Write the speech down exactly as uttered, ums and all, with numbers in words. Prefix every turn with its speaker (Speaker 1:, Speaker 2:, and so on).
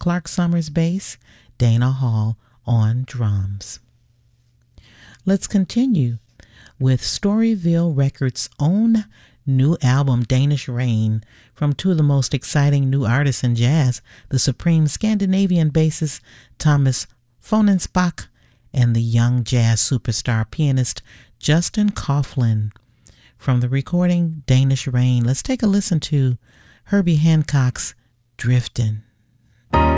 Speaker 1: Clark Summers bass, Dana Hall on drums. Let's continue with Storyville Records' own new album, Danish Rain, from two of the most exciting new artists in jazz, the supreme Scandinavian bassist Thomas Fonensbach and the young jazz superstar pianist Justin Coughlin. From the recording Danish Rain, let's take a listen to Herbie Hancock's Driftin'.